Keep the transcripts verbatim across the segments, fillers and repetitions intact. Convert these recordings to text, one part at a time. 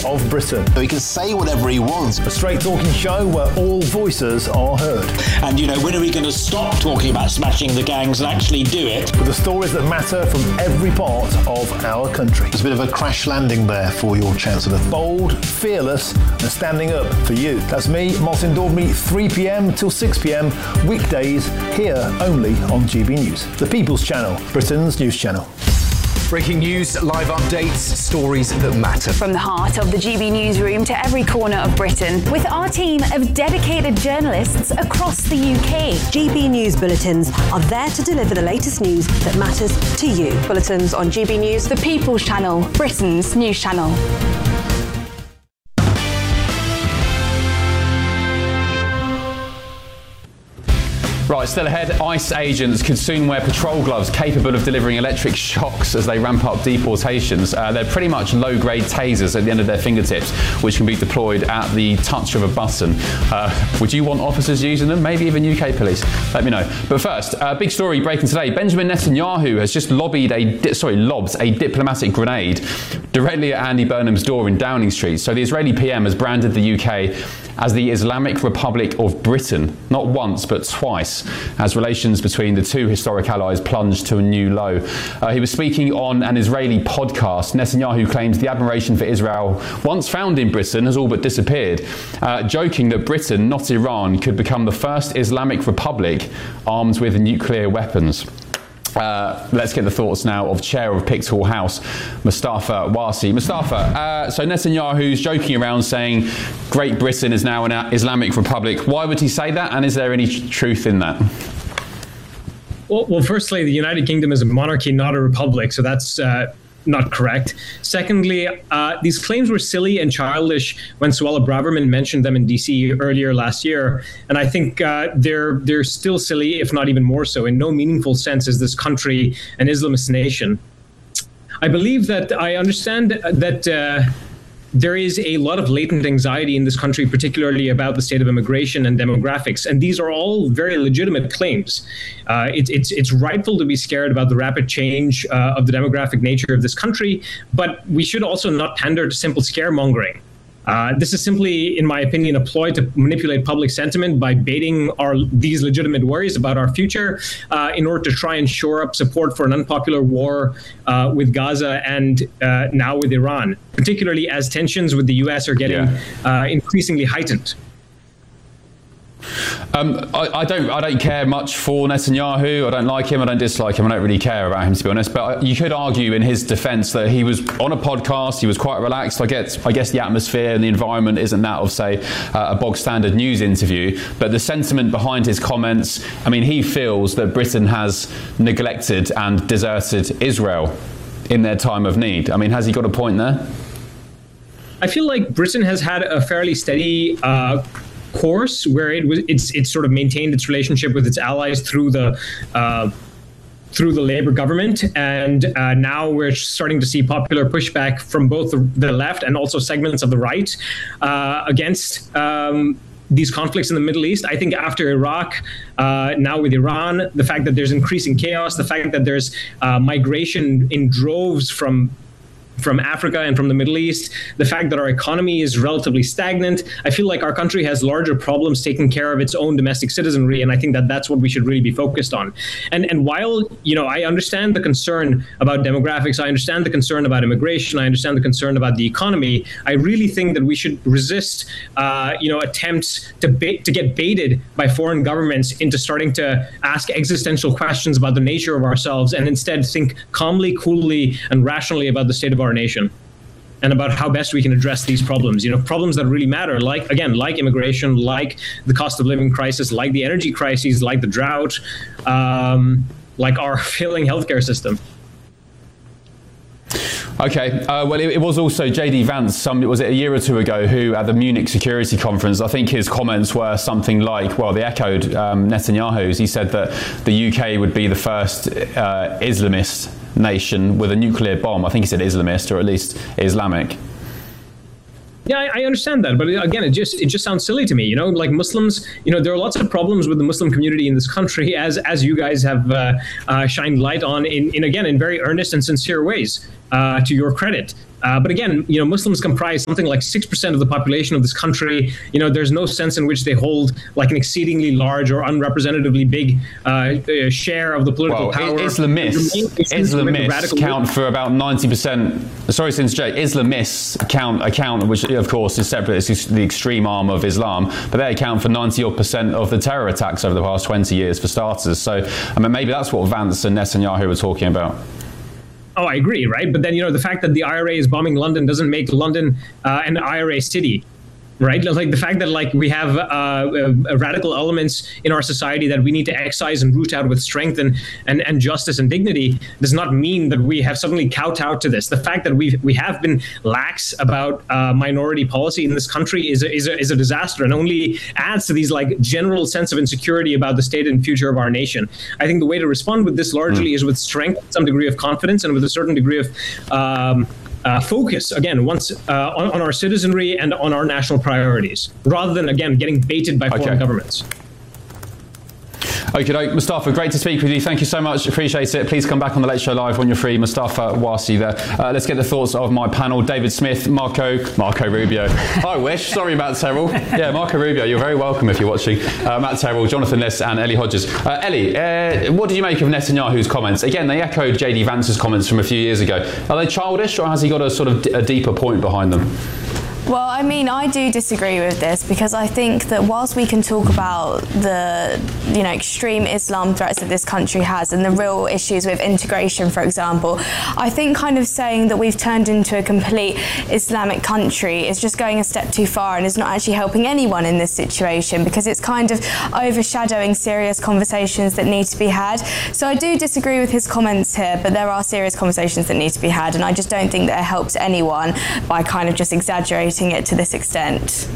of Britain. So he can say whatever he wants. A straight-talking show where all voices are heard. And, you know, when are we going to stop talking about smashing the gangs and actually do it? With the stories that matter from every part of our country. There's a bit of a crash landing there for your Chancellor. Bold, fearless, and standing up for you. That's me, Martin Daubney, three p.m. till six p.m. weekdays, here only on G B News, the People's Channel, Britain's news channel. Breaking news, live updates, stories that matter. From the heart of the G B newsroom to every corner of Britain, with our team of dedicated journalists across the U K. G B News bulletins are there to deliver the latest news that matters to you. Bulletins on G B News, the People's Channel, Britain's news channel. Right, still ahead, ICE agents could soon wear patrol gloves capable of delivering electric shocks as they ramp up deportations. Uh, they're pretty much low-grade tasers at the end of their fingertips, which can be deployed at the touch of a button. Uh, would you want officers using them? Maybe even U K police? Let me know. But first, a uh, big story breaking today. Benjamin Netanyahu has just lobbied a di- sorry, lobbed a diplomatic grenade directly at Andy Burnham's door in Downing Street. So the Israeli P M has branded the U K as the Islamic Republic of Britain, not once but twice, as relations between the two historic allies plunged to a new low. Uh, he was speaking on an Israeli podcast. Netanyahu claims the admiration for Israel, once found in Britain, has all but disappeared, uh, joking that Britain, not Iran, could become the first Islamic Republic armed with nuclear weapons. Uh, let's get the thoughts now of Chair of Pictou House, Mustafa Wasi. Mustafa, uh, so Netanyahu's joking around saying Great Britain is now an Islamic Republic. Why would he say that, and is there any tr- truth in that? Well, well, firstly, the United Kingdom is a monarchy, not a republic, so that's uh, not correct. Secondly, uh, these claims were silly and childish when Suella Braverman mentioned them in D C earlier last year, and I think uh, they're they're still silly, if not even more so. In no meaningful sense is this country an Islamist nation. I believe that I understand that uh, there is a lot of latent anxiety in this country, particularly about the state of immigration and demographics, and these are all very legitimate claims. Uh, it, it's it's rightful to be scared about the rapid change uh, of the demographic nature of this country, but we should also not pander to simple scaremongering. Uh, this is simply, in my opinion, a ploy to manipulate public sentiment by baiting our these legitimate worries about our future uh, in order to try and shore up support for an unpopular war uh, with Gaza and uh, now with Iran, particularly as tensions with the U S are getting yeah. uh, increasingly heightened. Um, I, I don't. I don't care much for Netanyahu. I don't like him. I don't dislike him. I don't really care about him, to be honest. But you could argue, in his defence, that he was on a podcast. He was quite relaxed. I guess. I guess the atmosphere and the environment isn't that of, say, uh, a bog standard news interview. But the sentiment behind his comments. I mean, he feels that Britain has neglected and deserted Israel in their time of need. I mean, has he got a point there? I feel like Britain has had a fairly steady Uh, course where it was it's it's sort of maintained its relationship with its allies through the uh, through the Labour government, and uh, now we're starting to see popular pushback from both the, the left and also segments of the right uh, against um, these conflicts in the Middle East. I think after Iraq, uh, now with Iran, the fact that there's increasing chaos, the fact that there's uh, migration in droves from from Africa and from the Middle East, the fact that our economy is relatively stagnant, I feel like our country has larger problems taking care of its own domestic citizenry, and I think that that's what we should really be focused on. And and while, you know, I understand the concern about demographics, I understand the concern about immigration, I understand the concern about the economy, I really think that we should resist, uh, you know, attempts to bait, to get baited by foreign governments into starting to ask existential questions about the nature of ourselves, and instead think calmly, coolly, and rationally about the state of our nation and about how best we can address these problems, you know, problems that really matter, like, again, like immigration, like the cost of living crisis, like the energy crises, like the drought, um, like our failing healthcare system. Okay, uh, well, it, it was also J D Vance, some, was it a year or two ago, who at the Munich Security Conference, I think his comments were something like, well, they echoed um, Netanyahu's. He said that the U K would be the first uh, Islamist nation with a nuclear bomb. I think he said Islamist, or at least Islamic. Yeah, I, I understand that, but again, it just it just sounds silly to me. You know, like Muslims, you know, there are lots of problems with the Muslim community in this country, as as you guys have uh, uh, shined light on in, in again in very earnest and sincere ways. Uh, to your credit, Uh, but again, you know, Muslims comprise something like six percent of the population of this country. You know, there's no sense in which they hold like an exceedingly large or unrepresentatively big uh, share of the political well, power. Islamists, Islamists count for about ninety percent. Sorry, since Jay, Islamists account account, which of course is separate. It's the extreme arm of Islam, but they account for ninety odd percent of the terror attacks over the past twenty years, for starters. So, I mean, maybe that's what Vance and Netanyahu were talking about. Oh, I agree, right? But then, you know, the fact that the I R A is bombing London doesn't make London uh, an I R A city, right? Like the fact that like we have uh, uh, radical elements in our society that we need to excise and root out with strength and, and, and justice and dignity does not mean that we have suddenly kowtowed to this. The fact that we we have been lax about uh, minority policy in this country is a, is, a, is a disaster, and only adds to these like general sense of insecurity about the state and future of our nation. I think the way to respond with this largely mm. is with strength, some degree of confidence, and with a certain degree of um, Uh, focus, again, once uh, on, on our citizenry and on our national priorities, rather than, again, getting baited by okay. foreign governments. Okay, Mustafa, great to speak with you. Thank you so much. Appreciate it. Please come back on the Late Show Live when you're free. Mustafa Wasi there. Uh, let's get the thoughts of my panel. David Smith, Marco, Marco Rubio. I wish. Sorry, Matt Terrell. Yeah, Marco Rubio, you're very welcome if you're watching. Uh, Matt Terrell, Jonathan Liss and Ellie Hodges. Uh, Ellie, uh, what did you make of Netanyahu's comments? Again, they echoed J D Vance's comments from a few years ago. Are they childish, or has he got a sort of d- a deeper point behind them? Well, I mean, I do disagree with this, because I think that whilst we can talk about the, you know, extreme Islam threats that this country has and the real issues with integration, for example, I think kind of saying that we've turned into a complete Islamic country is just going a step too far and is not actually helping anyone in this situation, because it's kind of overshadowing serious conversations that need to be had. So I do disagree with his comments here, but there are serious conversations that need to be had, and I just don't think that it helps anyone by kind of just exaggerating it to this extent.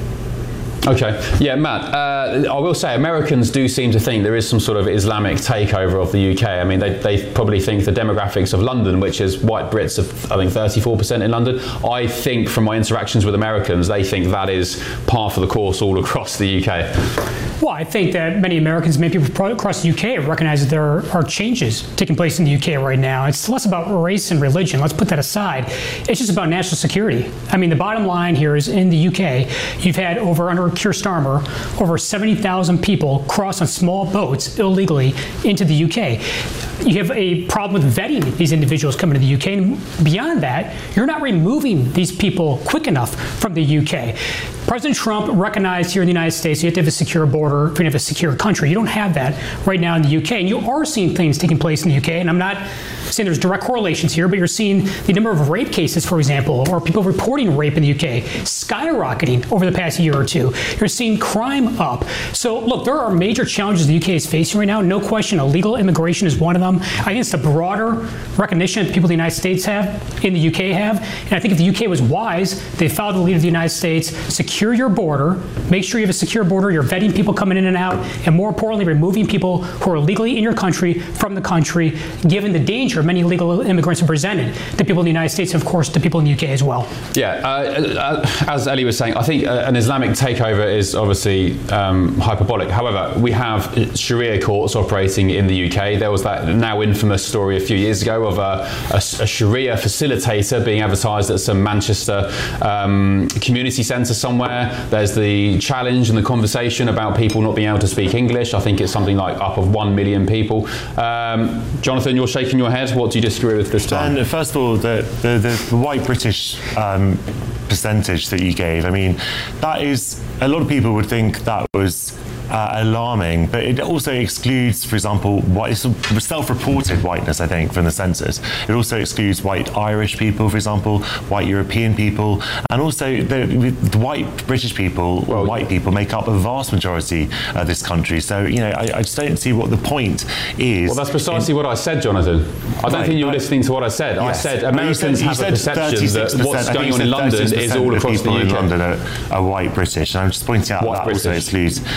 Okay, yeah, Matt, uh, I will say Americans do seem to think there is some sort of Islamic takeover of the U K. I mean, they, they probably think the demographics of London, which is white Brits of, I think, thirty-four percent in London. I think from my interactions with Americans, they think that is par for the course all across the U K. Well, I think that many Americans, many people across the U K recognize that there are changes taking place in the U K right now. It's less about race and religion. Let's put that aside. It's just about national security. I mean, the bottom line here is in the U K, you've had over, under Keir Starmer, over seventy thousand people cross on small boats illegally into the U K. You have a problem with vetting these individuals coming to the U K. And beyond that, you're not removing these people quick enough from the U K. President Trump recognized here in the United States you have to have a secure border if you have a secure country. You don't have that right now in the U K. And you are seeing things taking place in the U K. And I'm not saying there's direct correlations here, but you're seeing the number of rape cases, for example, or people reporting rape in the U K skyrocketing over the past year or two. You're seeing crime up. So, look, there are major challenges the U K is facing right now. No question, illegal immigration is one of them. I think it's the broader recognition that people in the United States have, in the U K have. And I think if the U K was wise, they followed the lead of the United States, secure your border, make sure you have a secure border, you're vetting people coming in and out, and more importantly, removing people who are illegally in your country from the country, given the danger many illegal immigrants have presented to people in the United States and, of course, to people in the U K as well. Yeah, uh, as Ellie was saying, I think uh, an Islamic takeover is obviously um, hyperbolic. However, we have Sharia courts operating in the U K. There was that now infamous story a few years ago of a, a, a Sharia facilitator being advertised at some Manchester um, community centre somewhere. There's the challenge and the conversation about people not being able to speak English. I think it's something like up of one million people. Um, Jonathan, you're shaking your head. What do you disagree with this time? And first of all, the, the, the white British um, percentage that you gave, I mean, that is, a lot of people would think that was Uh, alarming, but it also excludes, for example, white, self-reported whiteness, I think, from the census. It also excludes white Irish people, for example, white European people, and also the, the white British people, or well, white people, make up a vast majority of this country. So, you know, I, I just don't see what the point is. Well, that's precisely in, what I said, Jonathan. I don't right, think you were right. listening to what I said. Yes. I said Americans said, have a perception that what's going on in London is all across the U K. In London are, are white British, and I'm just pointing out white that British. also excludes, yeah, I think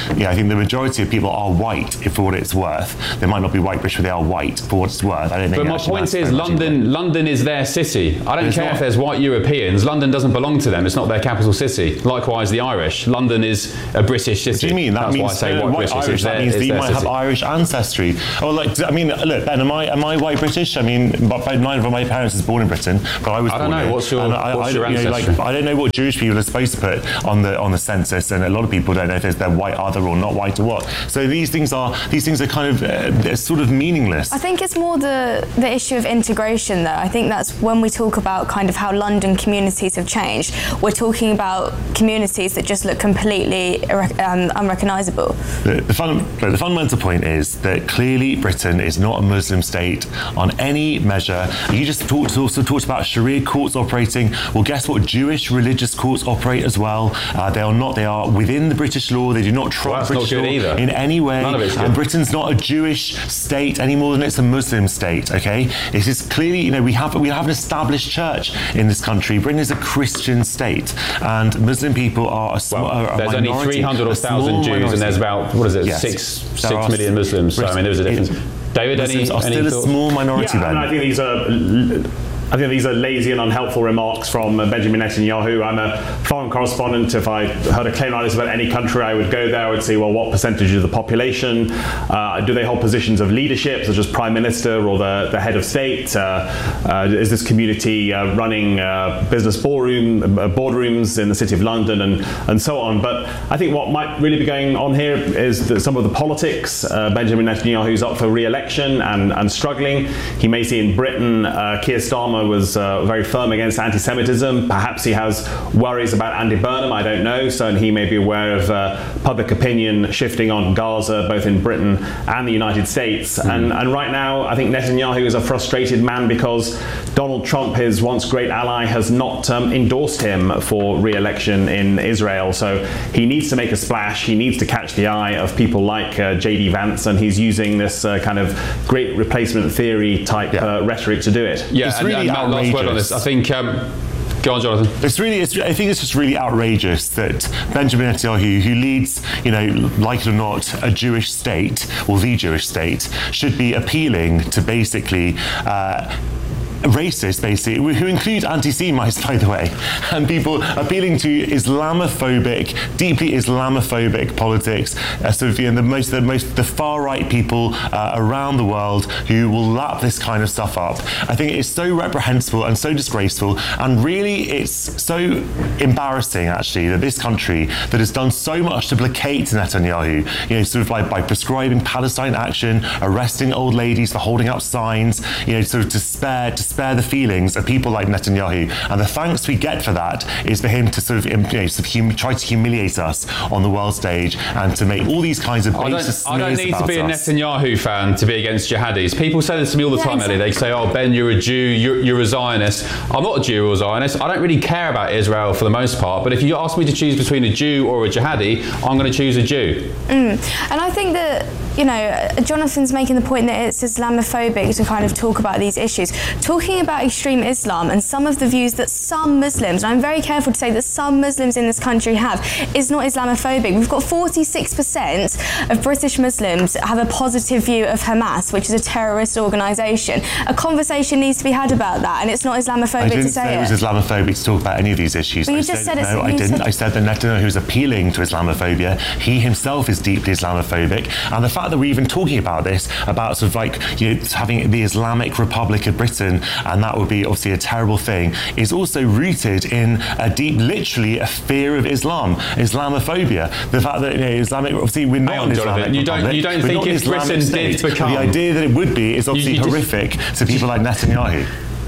think the majority of people are white, for what it's worth. They might not be white British, but they are white for what it's worth. I don't think. But my point is, London, London is their city. I don't It's care not. if there's white Europeans. London doesn't belong to them. It's not their capital city. Likewise, the Irish. London is a British city. What do you mean? That That's means why I say uh, white white British. Irish. It's That their- means that it's you their might have city. Irish ancestry. Oh, like I mean, look, Ben, am I am I white British? I mean, but but neither of my parents is born in Britain, but I was. I don't born know. here. What's your- And I, what's I, your you know, ancestry? like, I don't know what Jewish people are supposed to put on the on the census, and a lot of people don't know if they're white other or not white or what. So these things are these things are kind of uh, sort of meaningless. I think it's more the, the issue of integration, though. I think that's when we talk about kind of how London communities have changed. We're talking about communities that just look completely um, unrecognisable. The, the, fun, the fundamental point is that clearly Britain is not a Muslim state on any measure. You just talked, also talked about Sharia courts operating. Well, guess what? Jewish religious courts operate as well. Uh, they are not. They are within the British law. They do not trump Well, that's British not law good either. in any way. None of it's good. And Britain's not a Jewish state any more than it's a Muslim state. Okay, this is clearly. You know, we have we have an established church in this country. Britain is a Christian state, and Muslim people are a small. Well, there's only three hundred thousand Jews, and there's about what is it, Yes. six There six are million Muslims. So I mean, there's a difference. David, any, Muslims are any still a thoughts? small minority, Yeah, Ben. and I think these are. I think these are lazy and unhelpful remarks from uh, Benjamin Netanyahu. I'm a foreign correspondent. If I heard a claim like this about any country, I would go there. I would say, well, what percentage of the population? Uh, do they hold positions of leadership, such as prime minister or the, the head of state? Uh, uh, is this community uh, running uh, business ballroom, uh, boardrooms in the city of London, and, and so on? But I think what might really be going on here is that some of the politics. Uh, Benjamin Netanyahu is up for re-election and, and struggling. He may see in Britain, uh, Keir Starmer was uh, very firm against anti-Semitism. Perhaps he has worries about Andy Burnham, I don't know. So he may be aware of uh, public opinion shifting on Gaza, both in Britain and the United States. Mm. And, and right now, I think Netanyahu is a frustrated man because Donald Trump, his once great ally, has not um, endorsed him for re-election in Israel. So he needs to make a splash. He needs to catch the eye of people like uh, J D Vance, and he's using this uh, kind of great replacement theory type yeah. uh, rhetoric to do it. Yeah, it's and, really and Matt, last word on this. I think. Um, Go on, Jonathan. It's really, it's, I think it's just really outrageous that Benjamin Netanyahu, who leads, you know, like it or not, a Jewish state, or the Jewish state, should be appealing to basically uh, racists, basically, who include anti-Semites, by the way, and people appealing to Islamophobic, deeply Islamophobic politics, uh, sort of, you know, the most, the most, the far-right people uh, around the world who will lap this kind of stuff up. I think it's so reprehensible and so disgraceful, and really, it's so embarrassing, actually, that this country that has done so much to placate Netanyahu, you know, sort of like by prescribing Palestine action, arresting old ladies for holding up signs, you know, sort of to spare, to spare the feelings of people like Netanyahu, and the thanks we get for that is for him to sort of, you know, sort of hum- try to humiliate us on the world stage and to make all these kinds of I baseless don't, I don't smears need to be a about us. Netanyahu fan to be against jihadis. People say this to me all the Yeah, time, exactly. Ellie. They say, oh, Ben, you're a Jew, you're, you're a Zionist. I'm not a Jew or a Zionist. I don't really care about Israel for the most part, but if you ask me to choose between a Jew or a jihadi, I'm going to choose a Jew. Mm. And I think that, you know, Jonathan's making the point that it's Islamophobic to kind of talk about these issues. Talking about extreme Islam and some of the views that some Muslims, and I'm very careful to say that some Muslims in this country have, is not Islamophobic. We've got forty-six percent of British Muslims have a positive view of Hamas, which is a terrorist organisation. A conversation needs to be had about that, and it's not Islamophobic I didn't to say, say it was it. Islamophobic to talk about any of these issues. Well, you I just said, said it's- no, I you didn't. said- I said that Netanyahu is appealing to Islamophobia. He himself is deeply Islamophobic, and the fact that we're even talking about this, about sort of like, you know, having the Islamic Republic of Britain, and that would be obviously a terrible thing, is also rooted in a deep, literally a fear of Islam, Islamophobia. The fact that, you know, Islamic, obviously we're not Hang on, an Jonathan, Islamic you don't- Republic, you don't we're think not an if Islamic Britain state, did but become- the idea that it would be is obviously you just- horrific to people like Netanyahu.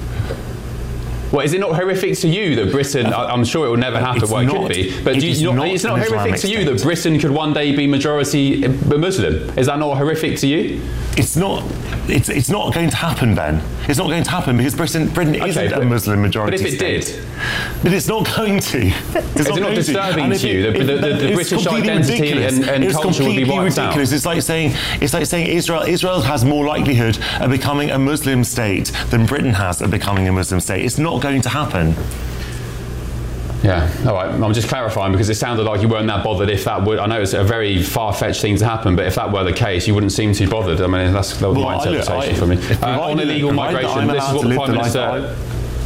Well, is it not horrific to you that Britain, I- I'm sure it will never happen, It's well, it not- could be, but it do you, is not, not it's not an horrific Islamic to you state. that Britain could one day be majority Muslim? Is that not horrific to you? It's not. It's it's not going to happen, Ben. It's not going to happen because Britain Britain isn't but- a Muslim majority but if it state. did? But it's not going to. It's Is it not going to. disturbing And if to you it- that if the- the- the it's British completely identity ridiculous. and- and It's culture would be completely wiped out? ridiculous. It's like saying it's like saying Israel Israel has more likelihood of becoming a Muslim state than Britain has of becoming a Muslim state. It's not going to happen. Yeah, all right. I'm just clarifying because it sounded like you weren't that bothered if that would. I know it's a very far-fetched thing to happen, but if that were the case, you wouldn't seem too bothered. I mean, that's that was well, my I, interpretation I, for me. Uh, on illegal migration, this is what the Prime Minister.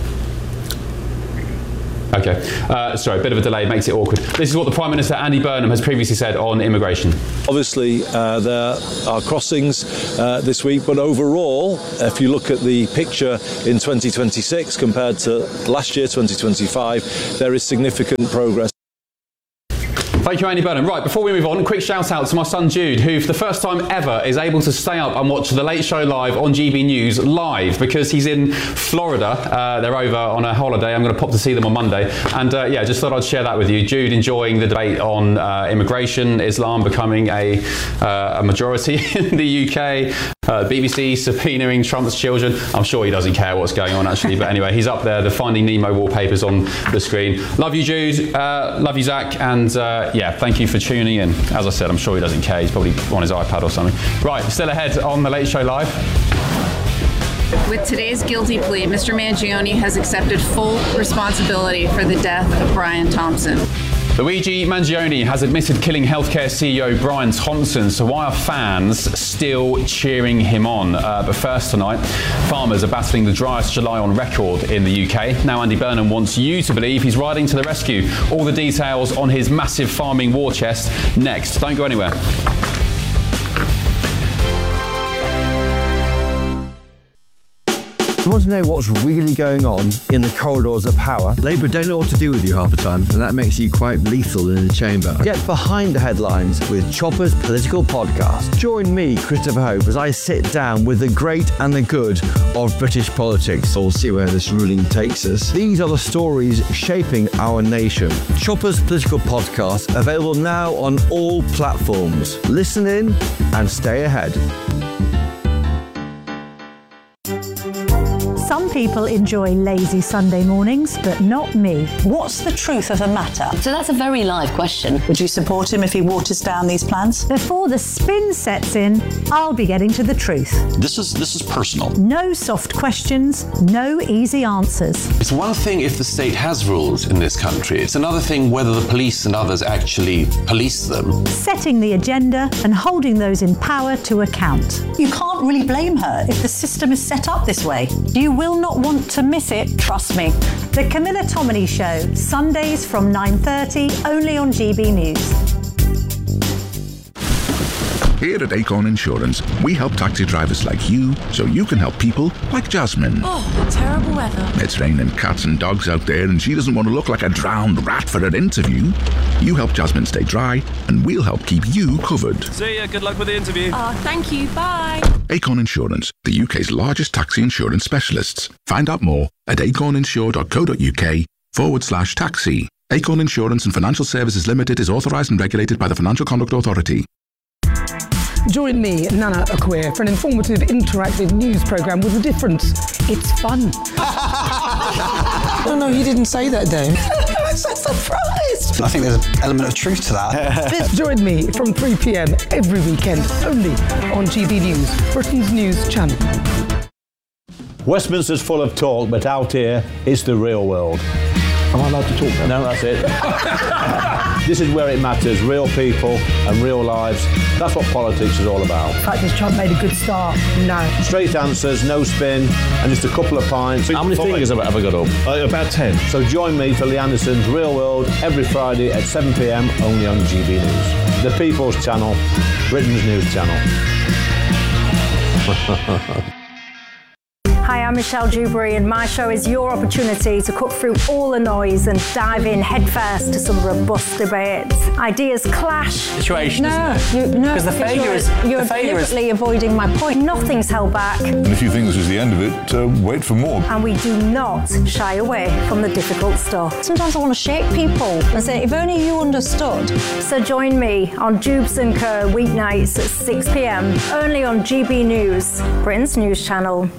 Okay, uh, sorry, a bit of a delay makes it awkward. This is what the Prime Minister Andy Burnham has previously said on immigration. Obviously, uh, there are crossings uh, this week, but overall, if you look at the picture in twenty twenty-six compared to last year, twenty twenty-five, there is significant progress. Thank you, Andy Burnham. Right, before we move on, quick shout out to my son Jude, who for the first time ever is able to stay up and watch The Late Show live on G B News live because he's in Florida. Uh, they're over on a holiday. I'm going to pop to see them on Monday. And uh, yeah, just thought I'd share that with you. Jude enjoying the debate on uh, immigration, Islam becoming a, uh, a majority in the U K, uh, B B C subpoenaing Trump's children. I'm sure he doesn't care what's going on actually, but anyway, he's up there. The Finding Nemo wallpaper's on the screen. Love you, Jude. Uh, love you, Zach. And uh, yeah, thank you for tuning in. As I said, I'm sure he doesn't care. He's probably on his iPad or something. Right, still ahead on The Late Show Live. With today's guilty plea, Mister Mangione has accepted full responsibility for the death of Brian Thompson. Luigi Mangione has admitted killing healthcare C E O Brian Thompson, so why are fans still cheering him on? Uh, but first tonight, farmers are battling the driest July on record in the U K. Now Andy Burnham wants you to believe he's riding to the rescue. All the details on his massive farming war chest next. Don't go anywhere. You want to know what's really going on in the corridors of power? Labour don't know what to do with you half the time, and that makes you quite lethal in the chamber. Get behind the headlines with Chopper's Political Podcast. Join me, Christopher Hope, as I sit down with the great and the good of British politics. We'll see where this ruling takes us. These are the stories shaping our nation. Chopper's Political Podcast, available now on all platforms. Listen in and stay ahead. Some people enjoy lazy Sunday mornings, but not me. What's the truth of the matter? So that's a very live question. Would you support him if he waters down these plans? Before the spin sets in, I'll be getting to the truth. This is this is personal. No soft questions, no easy answers. It's one thing if the state has rules in this country. It's another thing whether the police and others actually police them. Setting the agenda and holding those in power to account. You can't really blame her if the system is set up this way. You will not want to miss it, trust me. The Camilla Tominey Show, Sundays from nine thirty, only on G B News. Here at Acorn Insurance, we help taxi drivers like you so you can help people like Jasmine. Oh, terrible weather. It's raining cats and dogs out there and she doesn't want to look like a drowned rat for her interview. You help Jasmine stay dry and we'll help keep you covered. See ya, good luck with the interview. Oh, thank you, bye. Acorn Insurance, the U K's largest taxi insurance specialists. Find out more at acorninsure.co.uk forward slash taxi. Acorn Insurance and Financial Services Limited is authorised and regulated by the Financial Conduct Authority. Join me, Nana Acquia, for an informative, interactive news programme with a difference. It's fun. No, no, he didn't say that, Dave. I'm so surprised. I think there's an element of truth to that. Join me from three p.m. every weekend, only on G B News, Britain's news channel. Westminster's full of talk, but out here, it's the real world. Am I allowed to talk now? No, that's it. This is where it matters, real people and real lives. That's what politics is all about. In fact, has Trump made a good start? No. Straight answers, no spin, and just a couple of pints. How many fingers have I got up? Uh, about ten. So join me for Lee Anderson's Real World every Friday at seven p.m. only on G B News. The People's Channel, Britain's news channel. Hi, I'm Michelle Dewberry, and my show is your opportunity to cut through all the noise and dive in headfirst to some robust debates. Ideas clash. Situation, no, isn't it? You, no, because the failure you're, is you're the failure deliberately is... avoiding my point. Nothing's held back. And if you think this is the end of it, uh, wait for more. And we do not shy away from the difficult stuff. Sometimes I want to shake people and say, if only you understood. So join me on Jubes and Co. weeknights at six p.m. only on G B News, Britain's news channel.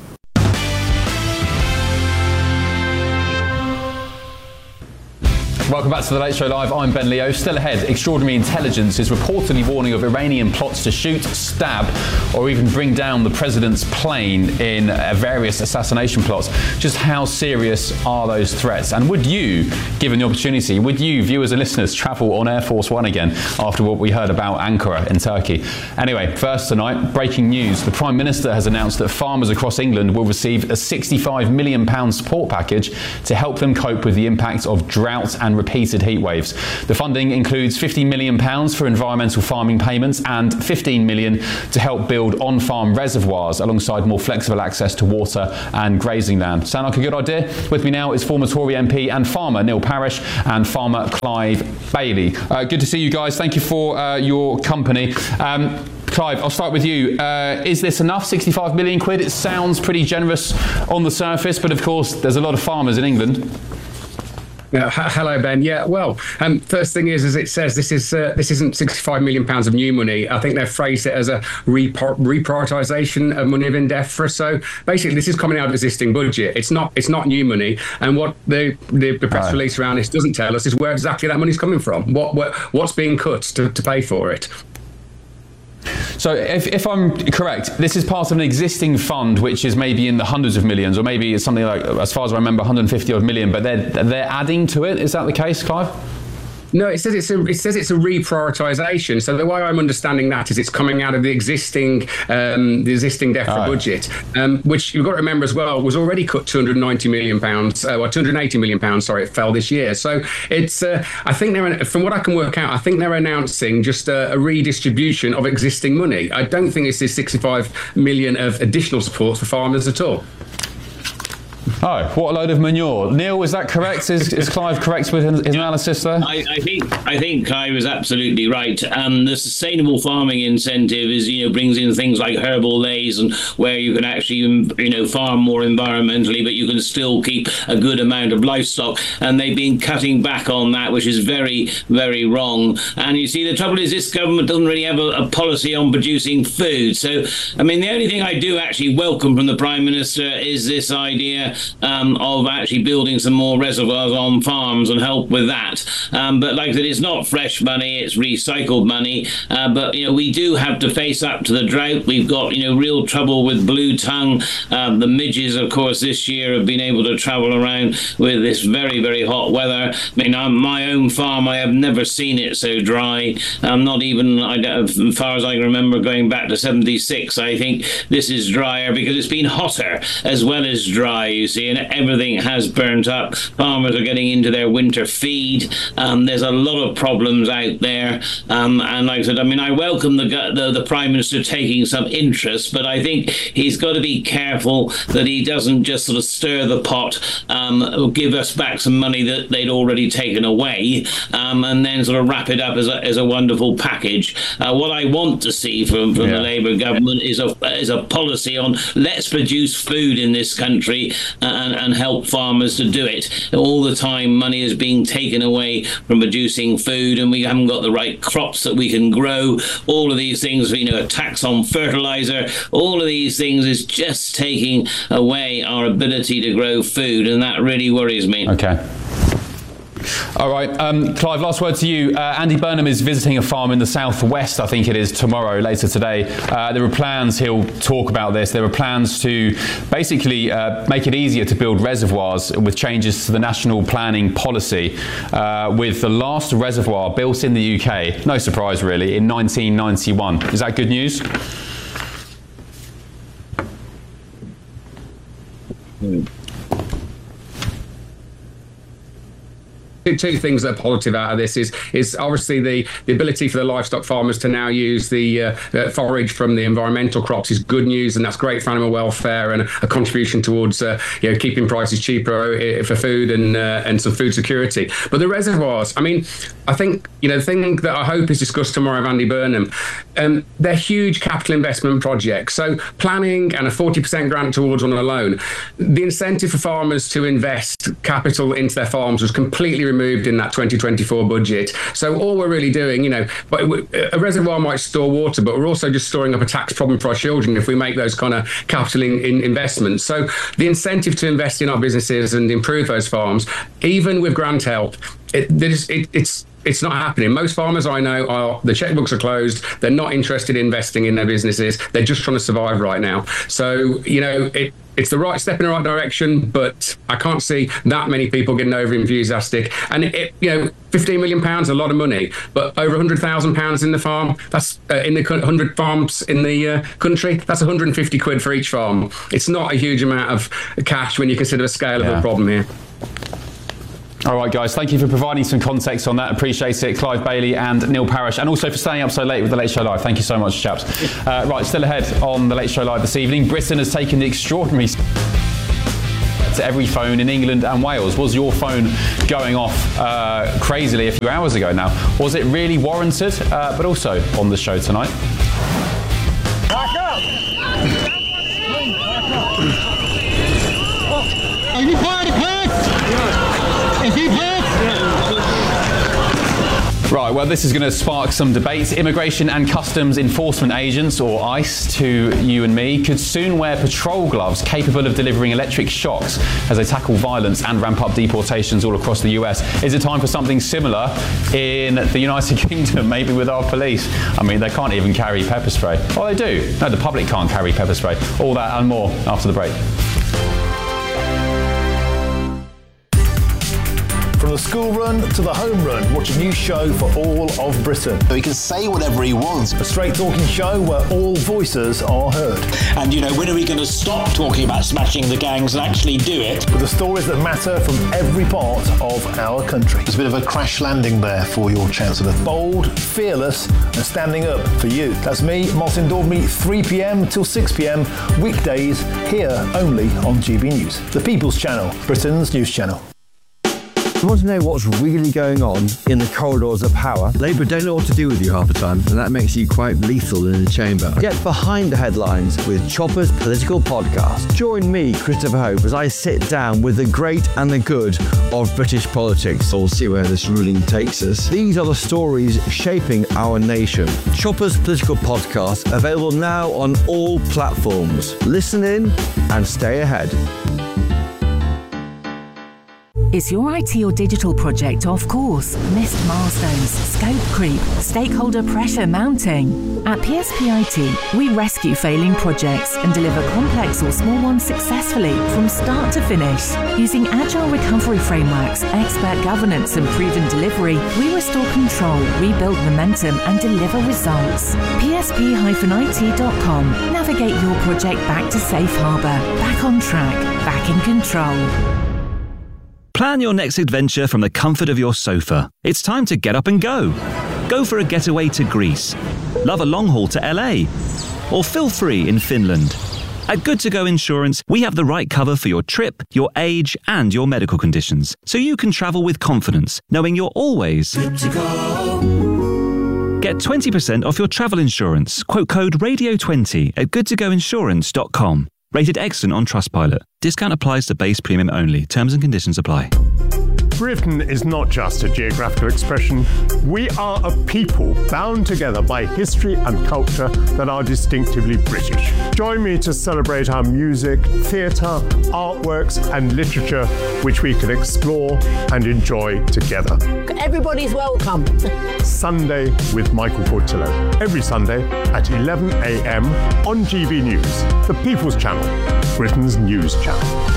Welcome back to the Late Show Live. I'm Ben Leo. Still ahead, extraordinary intelligence is reportedly warning of Iranian plots to shoot, stab, or even bring down the president's plane in uh, various assassination plots. Just how serious are those threats? And would you, given the opportunity, would you, viewers and listeners, travel on Air Force One again after what we heard about Ankara in Turkey? Anyway, first tonight, breaking news. The Prime Minister has announced that farmers across England will receive a sixty-five million pounds support package to help them cope with the impact of drought and repeated heat waves. The funding includes fifty million pounds for environmental farming payments and fifteen million pounds to help build on-farm reservoirs alongside more flexible access to water and grazing land. Sound like a good idea? With me now is former Tory M P and farmer Neil Parish and farmer Clive Bailey. Uh, good to see you guys. Thank you for uh, your company. Um, Clive, I'll start with you. Uh, is this enough, sixty-five million quid? It sounds pretty generous on the surface, but of course there's a lot of farmers in England. Uh, hello, Ben. Yeah, well, um, first thing is, as it says, this is uh, this isn't sixty-five million pounds of new money. I think they've phrased it as a repar- reprioritisation of money in DEFRA. So basically, this is coming out of existing budget. It's not it's not new money. And what the the, the press right. release around this doesn't tell us is where exactly that money's coming from. What, what what's being cut to, to pay for it. So if, if I'm correct, this is part of an existing fund which is maybe in the hundreds of millions, or maybe it's something like, as far as I remember, one hundred fifty odd million, but they're they're adding to it. Is that the case, Clive? No, it says it's a it says it's a reprioritisation. So the way I'm understanding that is it's coming out of the existing um, the existing DEFRA oh. budget, um, which you've got to remember as well was already cut two hundred ninety million pounds, uh, or two hundred eighty million pounds. Sorry, it fell this year. So it's uh, I think they're from what I can work out, I think they're announcing just a, a redistribution of existing money. I don't think this is sixty-five million of additional support for farmers at all. Oh, what a load of manure. Neil, is that correct? Is, is Clive correct with his analysis there? I, I think I think Clive is absolutely right. Um, the sustainable farming incentive is, you know, brings in things like herbal lays and where you can actually, you know, farm more environmentally, but you can still keep a good amount of livestock. And they've been cutting back on that, which is very, very wrong. And you see, the trouble is this government doesn't really have a, a policy on producing food. So, I mean, the only thing I do actually welcome from the Prime Minister is this idea Um, of actually building some more reservoirs on farms and help with that. Um, but like I said, it's not fresh money, it's recycled money. Uh, but, you know, we do have to face up to the drought. We've got, you know, real trouble with blue tongue. Um, the midges, of course, this year have been able to travel around with this very, very hot weather. I mean, on my own farm, I have never seen it so dry. Um, not even, I, as far as I can remember, going back to seventy-six, I think this is drier because it's been hotter as well as dry, you see, and everything has burnt up. Farmers are getting into their winter feed. Um, there's a lot of problems out there. Um, and like I said, I mean, I welcome the, the the Prime Minister taking some interest, but I think he's got to be careful that he doesn't just sort of stir the pot, um, give us back some money that they'd already taken away, um, and then sort of wrap it up as a, as a wonderful package. Uh, what I want to see from, from yeah. the Labour government is a, is a policy on let's produce food in this country, uh, And, and help farmers to do it. All the time money is being taken away from producing food, and we haven't got the right crops that we can grow. All of these things, you know, a tax on fertilizer, all of these things is just taking away our ability to grow food, and that really worries me. Okay. All right, um, Clive, last word to you. Uh, Andy Burnham is visiting a farm in the southwest, I think it is, tomorrow, later today. Uh, there are plans, he'll talk about this, there are plans to basically uh, make it easier to build reservoirs with changes to the national planning policy, uh, with the last reservoir built in the U K, no surprise really, in nineteen ninety-one. Is that good news? Mm. Two things that are positive out of this is is obviously the, the ability for the livestock farmers to now use the uh, forage from the environmental crops is good news, and that's great for animal welfare and a contribution towards uh, you know keeping prices cheaper for food and uh, and some food security. But the reservoirs, I mean, I think you know the thing that I hope is discussed tomorrow with Andy Burnham, um, they're huge capital investment projects. So planning and a forty percent grant towards on a loan, the incentive for farmers to invest capital into their farms was completely removed in that twenty twenty-four budget. So all we're really doing, you know, but a reservoir might store water, but we're also just storing up a tax problem for our children if we make those kind of capital in, in investments. So the incentive to invest in our businesses and improve those farms, even with grant help, it, it, it's It's not happening. Most farmers I know are, the checkbooks are closed. They're not interested in investing in their businesses. They're just trying to survive right now. So, you know, it, it's the right step in the right direction, but I can't see that many people getting over enthusiastic. And it, it, you know, fifteen million pounds, a lot of money, but over one hundred thousand pounds in the farm, that's uh, in the one hundred farms in the uh, country, that's one hundred fifty quid for each farm. It's not a huge amount of cash when you consider the scale Yeah. of the problem here. All right, guys, thank you for providing some context on that. Appreciate it, Clive Bailey and Neil Parish, and also for staying up so late with The Late Show Live. Thank you so much, chaps. Uh, right, still ahead on The Late Show Live this evening. Britain has taken the extraordinary to every phone in England and Wales. Was your phone going off uh, crazily a few hours ago now? Was it really warranted? Uh, but also on the show tonight. Back up! Are you part of the Is he hurt? Right, well, this is going to spark some debate. Immigration and Customs Enforcement Agents, or ICE to you and me, could soon wear patrol gloves capable of delivering electric shocks as they tackle violence and ramp up deportations all across the U S. Is it time for something similar in the United Kingdom, maybe with our police? I mean, they can't even carry pepper spray. Oh, they do. No, the public can't carry pepper spray. All that and more after the break. From the school run to the home run, watch a new show for all of Britain. He can say whatever he wants. A straight talking show where all voices are heard. And, you know, when are we going to stop talking about smashing the gangs and actually do it? With the stories that matter from every part of our country. There's a bit of a crash landing there for your Chancellor. Bold, fearless and standing up for you. That's me, Martin Daubney, three p.m. till six p.m. weekdays here only on G B News. The People's Channel, Britain's news channel. You want to know what's really going on in the corridors of power? Labour don't know what to do with you half the time, and that makes you quite lethal in the chamber. Get behind the headlines with Chopper's Political Podcast. Join me, Christopher Hope, as I sit down with the great and the good of British politics. We'll see where this ruling takes us. These are the stories shaping our nation. Chopper's Political Podcast, available now on all platforms. Listen in and stay ahead. Is your I T or digital project off course? Missed milestones, scope creep, stakeholder pressure mounting? At P S P I T, we rescue failing projects and deliver complex or small ones successfully from start to finish. Using agile recovery frameworks, expert governance and proven delivery, we restore control, rebuild momentum and deliver results. P S P I T dot com. Navigate your project back to safe harbour, back on track, back in control. Plan your next adventure from the comfort of your sofa. It's time to get up and go. Go for a getaway to Greece. Love a long haul to L A. Or feel free in Finland. At Good To Go Insurance, we have the right cover for your trip, your age, and your medical conditions, so you can travel with confidence, knowing you're always good to go. Get twenty percent off your travel insurance. Quote code radio twenty at good to go insurance dot com. Rated excellent on Trustpilot. Discount applies to base premium only. Terms and conditions apply. Britain is not just a geographical expression. We are a people bound together by history and culture that are distinctively British. Join me to celebrate our music, theatre, artworks and literature, which we can explore and enjoy together. Everybody's welcome. Sunday with Michael Portillo. Every Sunday at eleven a.m. on G B News, the People's Channel, Britain's news channel.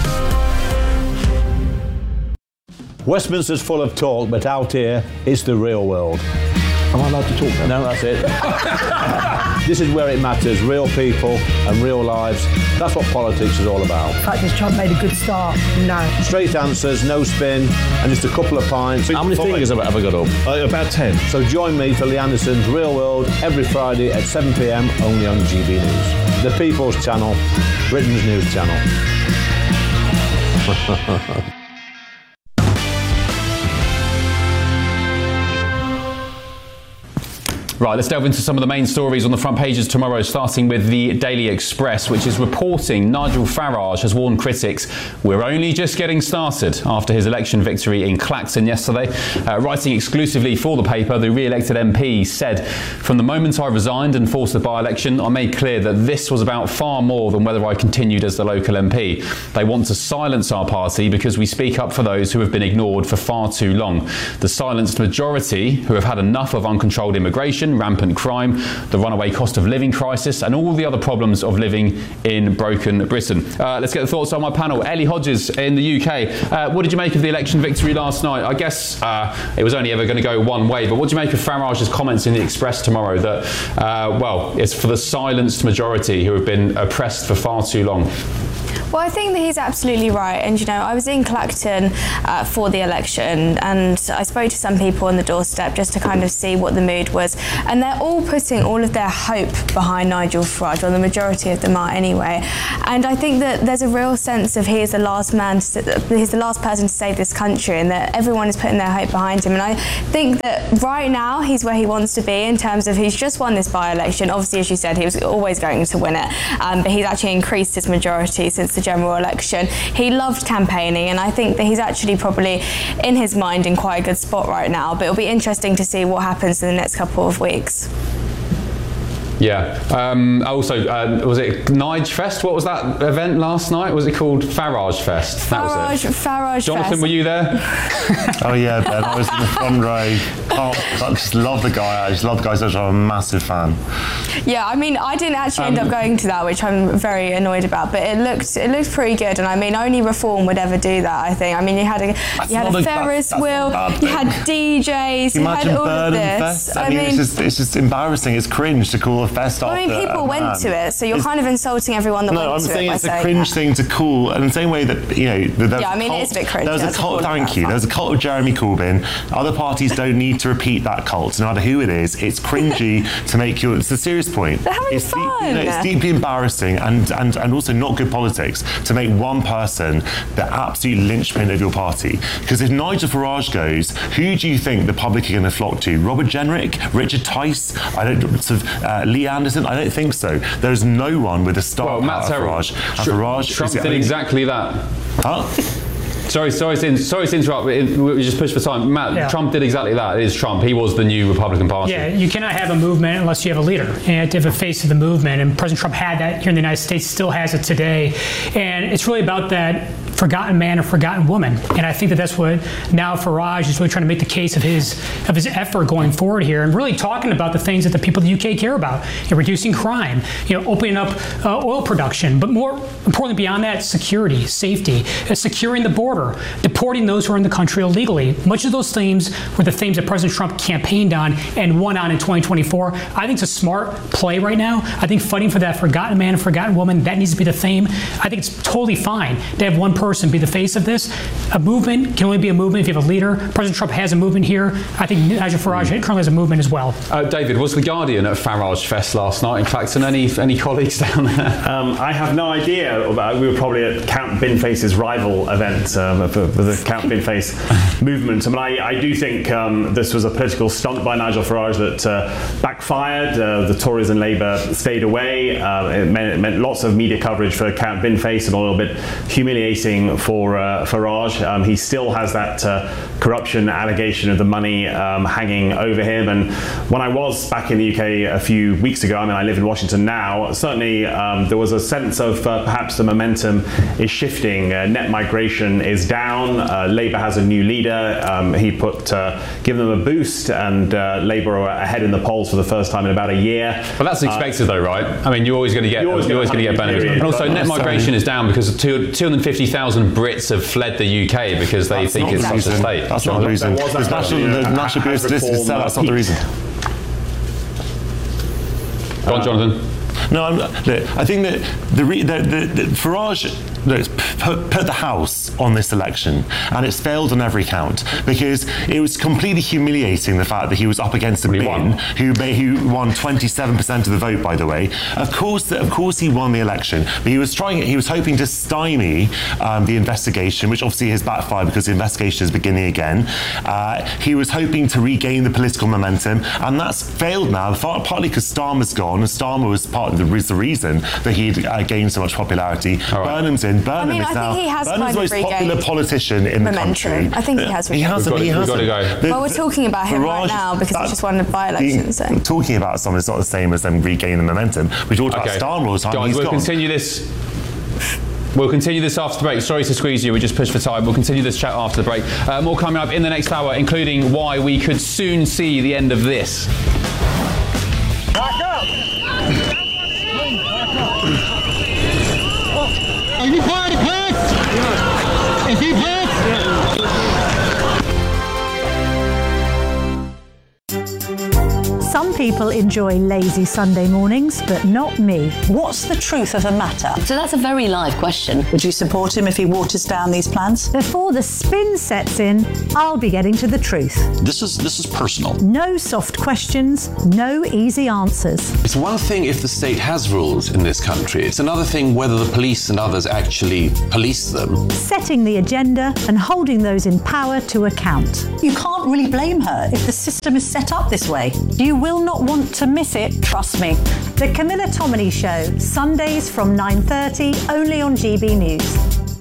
Westminster's full of talk, but out here, it's the real world. Am I allowed to talk now? No, that's it. This is where it matters, real people and real lives. That's what politics is all about. In fact, has Trump made a good start? No. Straight answers, no spin, and just a couple of pints. How many fingers have I ever got up? Uh, about ten. So join me for Lee Anderson's Real World every Friday at seven p.m. only on G B News. The People's Channel, Britain's news channel. Right, let's delve into some of the main stories on the front pages tomorrow, starting with the Daily Express, which is reporting Nigel Farage has warned critics we're only just getting started after his election victory in Clacton yesterday. Uh, writing exclusively for the paper, the re-elected M P said, "From the moment I resigned and forced the by-election, I made clear that this was about far more than whether I continued as the local M P. They want to silence our party because we speak up for those who have been ignored for far too long. The silenced majority who have had enough of uncontrolled immigration, rampant crime, the runaway cost of living crisis and all the other problems of living in broken Britain." Uh, let's get the thoughts on my panel. Ellie Hodges in the U K. Uh, what did you make of the election victory last night? I guess uh, it was only ever going to go one way, but what do you make of Farage's comments in the Express tomorrow that, uh, well, it's for the silenced majority who have been oppressed for far too long? Well, I think that he's absolutely right. And, you know, I was in Clacton uh, for the election and I spoke to some people on the doorstep just to kind of see what the mood was. And they're all putting all of their hope behind Nigel Farage, or the majority of them are anyway. And I think that there's a real sense of he is the last man, to, he's the last person to save this country, and that everyone is putting their hope behind him. And I think that right now he's where he wants to be in terms of he's just won this by-election. Obviously, as you said, he was always going to win it, um, but he's actually increased his majority since the general election. He loved campaigning, and I think that he's actually probably in his mind in quite a good spot right now, but it'll be interesting to see what happens in the next couple of weeks. Yeah. Um, also, uh, was it Nige Fest? What was that event last night? Was it called Farage Fest? That Farage, was it. Farage Jonathan, Fest. were you there? Oh yeah, Ben. I was in the front row. Oh, I just love the guy. I just love the guy. So I'm a massive fan. Yeah, I mean, I didn't actually Um, end up going to that, which I'm very annoyed about. But it looked it looked pretty good, and I mean, only Reform would ever do that. I think. I mean, you had a That's you had not a a- Ferris that's- wheel, that's not you bad, had D Js, you Imagine had all of Burnham this. Fest. I mean, it's just it's just embarrassing. It's cringe to call a fest I mean, after people a went man. to it, so you're It's- kind of insulting everyone that No, went I'm to saying it by it's a saying cringe that. thing to call, and the same way that you know, there was Yeah, I a mean, it cult, is a bit cringe, There was a that's cult. all Thank about you. There was a cult of Jeremy Corbyn. Other parties don't need to repeat that cult, no matter who it is. It's cringy to make your. It's a serious point. They're having it's fun. Deep, you know, it's deeply embarrassing and, and and also not good politics to make one person the absolute linchpin of your party. Because if Nigel Farage goes, who do you think the public are going to flock to? Robert Jenrick, Richard Tice, I don't sort of uh, Lee Anderson. I don't think so. There's no one with a star Well, Matt power. Terrell. Farage. And Farage Trump is the did only- exactly that. Huh? Sorry, sorry, to, sorry to interrupt. We we just pushed for time. Matt, Yeah. Trump did exactly that. It is Trump. He was the new Republican Party. Yeah, you cannot have a movement unless you have a leader. And you have to have a face of the movement. And President Trump had that here in the United States, still has it today. And it's really about that forgotten man or forgotten woman. And I think that that's what now Farage is really trying to make the case of his of his effort going forward here, and really talking about the things that the people of the U K care about. You know, reducing crime, you know, opening up uh, oil production, but more importantly beyond that, security, safety, uh, securing the border, deporting those who are in the country illegally. Much of those themes were the themes that President Trump campaigned on and won on in twenty twenty-four. I think it's a smart play right now. I think fighting for that forgotten man and forgotten woman, that needs to be the theme. I think it's totally fine to have one person be the face of this. A movement can only be a movement if you have a leader. President Trump has a movement here. I think Nigel Farage currently has a movement as well. Uh, David, was The Guardian at Farage Fest last night in Clacton? Any any colleagues down there? Um, I have no idea about. We were probably at Count Binface's rival event um, for, for the Count Binface movement. I mean, I, I do think um, this was a political stunt by Nigel Farage that uh, backfired. Uh, the Tories and Labour stayed away. Uh, it, meant, it meant lots of media coverage for Count Binface and a little bit humiliating for uh, Farage. Um, he still has that uh, corruption allegation of the money um, hanging over him. And when I was back in the U K a few weeks ago, I mean, I live in Washington now, certainly um, there was a sense of uh, perhaps the momentum is shifting. Uh, net migration is down. Uh, Labour has a new leader. Um, he put, uh, given them a boost, and uh, Labour are ahead in the polls for the first time in about a year. But that's expected, uh, though, right? I mean, you're always going to get, you're always going to get benefits. And also, net migration is down because two hundred fifty thousand Brits have fled the U K because they That's think not it's the such a reason. state. That's not the reason. There was There's that national, question, the uh, national bureau of ad statistics reform, said that's not the reason. Go on, Jonathan. No, I'm, look, I think that the, re, the, the, the Farage no, it's put, put the House on this election, and it's failed on every count because it was completely humiliating the fact that he was up against a bin who may, who won twenty-seven percent of the vote. By the way, of course, of course, he won the election, but he was trying. He was hoping to stymie um, the investigation, which obviously has backfired because the investigation is beginning again. Uh, he was hoping to regain the political momentum, and that's failed now. Partly because Starmer's gone, and Starmer was part of the, was the reason that he uh, gained so much popularity. Right. Burnham's in. Burnham I mean, is I now think he has Burnham's the most popular politician in momentum. the country. I think he has. He hasn't. He hasn't. We've got to go. The, well, we're talking about him Farage, right now because he just won the by-election. So. Talking about someone is not the same as them regaining the momentum. We talked Okay. about Starmer all the time. Guys, He's we'll gone. continue this. We'll continue this after the break. Sorry to squeeze you, we just pushed for time. We'll continue this chat after the break. Uh, more coming up in the next hour, including why we could soon see the end of this. Back up! Are you part of the pack? Is he packed? Some people enjoy lazy Sunday mornings, but not me. What's the truth of the matter? So that's a very live question. Would you support him if he waters down these plans? Before the spin sets in, I'll be getting to the truth. This is this is personal. No soft questions, no easy answers. It's one thing if the state has rules in this country. It's another thing whether the police and others actually police them. Setting the agenda and holding those in power to account. You can't really blame her if the system is set up this way. You will not want to miss it, trust me. The Camilla Tominey Show, Sundays from nine thirty, only on G B News.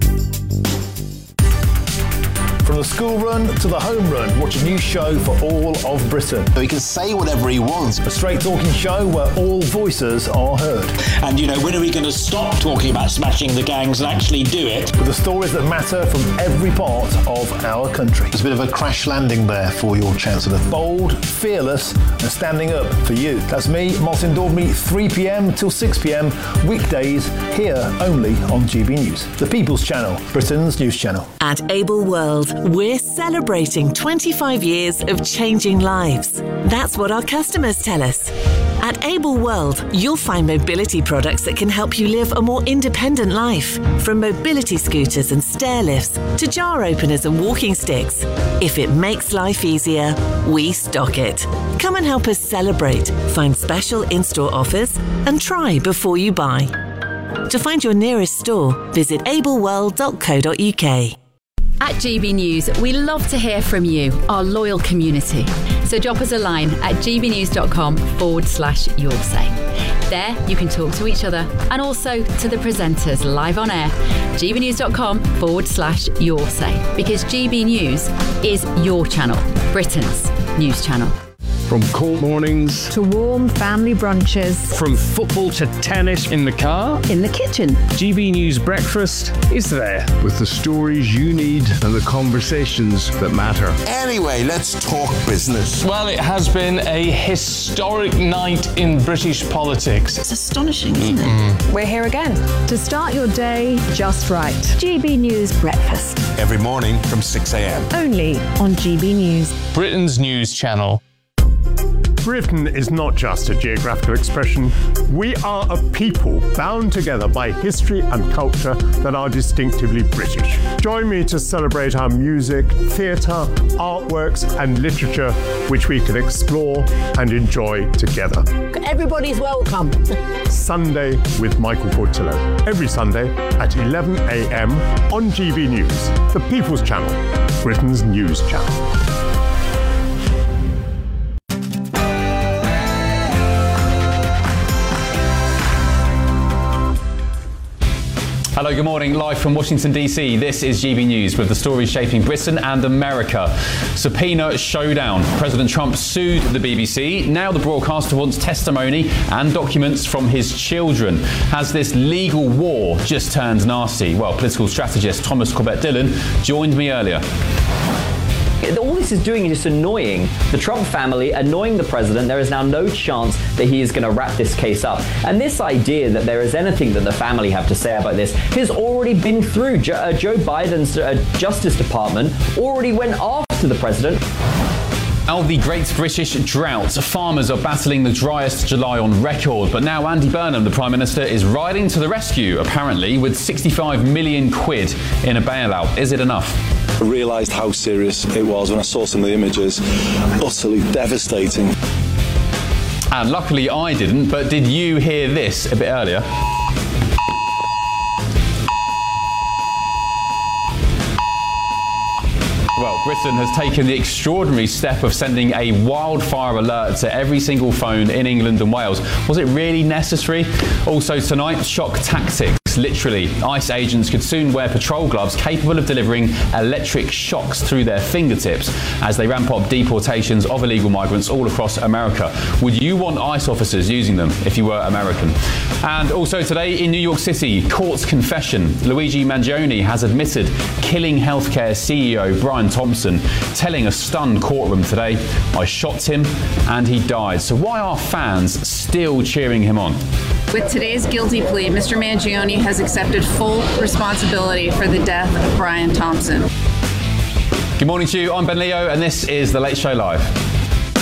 From the school run to the home run, watch a new show for all of Britain. He can say whatever he wants. A straight talking show where all voices are heard. And, you know, when are we going to stop talking about smashing the gangs and actually do it? With the stories that matter from every part of our country. There's a bit of a crash landing there for your Chancellor. Bold, fearless, and standing up for you. That's me, Martin Daubney, three p.m. till six p.m. weekdays, here only on G B News. The People's Channel, Britain's news channel. At Able World, we're celebrating twenty-five years of changing lives. That's what our customers tell us. At Able World, you'll find mobility products that can help you live a more independent life. From mobility scooters and stair lifts to jar openers and walking sticks. If it makes life easier, we stock it. Come and help us celebrate, find special in-store offers, and try before you buy. To find your nearest store, visit able world dot co dot uk. At G B News, we love to hear from you, our loyal community. So drop us a line at gbnews.com forward slash your say. There you can talk to each other and also to the presenters live on air. gbnews.com forward slash your say. Because G B News is your channel, Britain's news channel. From cold mornings to warm family brunches, from football to tennis in the car, in the kitchen, G B News Breakfast is there with the stories you need and the conversations that matter. Anyway, let's talk business. Well, it has been a historic night in British politics. It's astonishing, isn't mm-hmm. it? We're here again to start your day just right. G B News Breakfast. Every morning from six a.m. Only on G B News. Britain's news channel. Britain is not just a geographical expression. We are a people bound together by history and culture that are distinctively British. Join me to celebrate our music, theatre, artworks and literature which we can explore and enjoy together. Everybody's welcome. Sunday with Michael Portillo. Every Sunday at eleven a.m. on G B News, the People's Channel, Britain's news channel. Hello, good morning. Live from Washington, D C, this is G B News with the stories shaping Britain and America. Subpoena showdown. President Trump sued the B B C. Now the broadcaster wants testimony and documents from his children. Has this legal war just turned nasty? Well, political strategist Thomas Corbett-Dillon joined me earlier. All this is doing is just annoying the Trump family, annoying the president. There is now no chance that he is going to wrap this case up. And this idea that there is anything that the family have to say about this has already been through. Joe, uh, Joe Biden's uh, Justice Department already went after the president. Now, the Great British Drought. Farmers are battling the driest July on record, but now Andy Burnham, the Prime Minister, is riding to the rescue, apparently, with sixty-five million quid in a bailout. Is it enough? I realised how serious it was when I saw some of the images. Utterly devastating. And luckily I didn't, but did you hear this a bit earlier? Well, Britain has taken the extraordinary step of sending a wildfire alert to every single phone in England and Wales. Was it really necessary? Also tonight, shock tactics. Literally, ICE agents could soon wear patrol gloves capable of delivering electric shocks through their fingertips as they ramp up deportations of illegal migrants all across America. Would you want ICE officers using them if you were American? And also today in New York City, court's confession. Luigi Mangione has admitted killing healthcare C E O Brian Thompson, telling a stunned courtroom today, "I shot him and he died." So why are fans still cheering him on? With today's guilty plea, Mister Mangione has accepted full responsibility for the death of Brian Thompson. Good morning to you. I'm Ben Leo, and this is The Late Show Live.